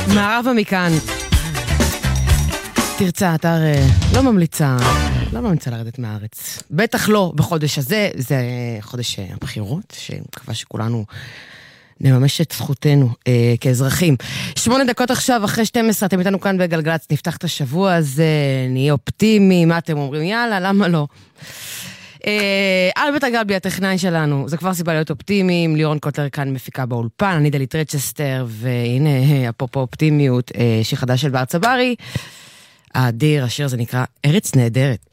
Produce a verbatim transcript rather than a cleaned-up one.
מערבה מכאן. תרצה, אתה לא ממליצה, לא ממליצה לרדת מהארץ. בטח לא בחודש הזה, זה חודש הבחירות, שמקווה שכולנו נממש את זכותנו אה, כאזרחים. שמונה דקות עכשיו, אחרי שתים עשרה, אתם איתנו כאן בגלגלץ, נפתח את השבוע הזה, נהיה אופטימי, מה אתם אומרים? יאללה, למה לא? אלברט הגלבי, הטכנאי שלנו, זה כבר סיבה להיות אופטימיים, לירון קוטלר כאן מפיקה באולפן, אני דלית רצ'סטר, והנה, אפרופו אופטימיות, שיר חדש של בר צברי, האדיר, השיר הזה נקרא ארץ נהדרת.